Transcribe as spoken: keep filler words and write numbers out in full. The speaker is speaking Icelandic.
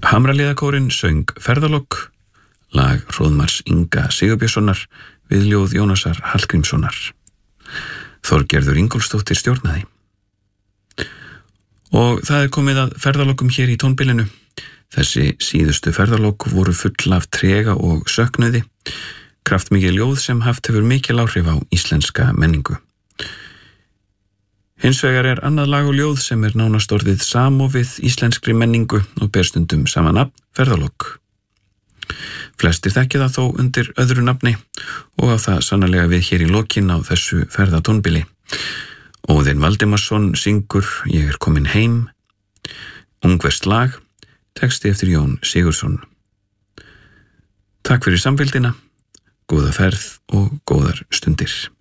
Hamraliðakórinn söng Ferðalok, lag Hróðmars Inga Sigurbjörnssonar við ljóð Jónasar Hallgrímssonar. Þorgerður Ingólfsdóttir stjórnaði. Og það er komið að ferðalokum hér í tónbilinu. Þessi síðustu ferðalok voru full af trega og söknuði, kraftmikið ljóð sem haft hefur mikil áhrif á íslenska menningu. Hins vegar er annað lag og ljóð sem er nánast orðið samofið íslenskri menningu og ber stundum sama nafn, Ferðalok. Flestir þekkja það þó undir öðru nafni og á það sannarlega við hér í lokin á þessu ferðatónbili. Óðinn Valdimarsson syngur Ég er komin heim, ungverskt lag, texti eftir Jón Sigurðsson. Takk fyrir samfylgdina, góða ferð og góðar stundir.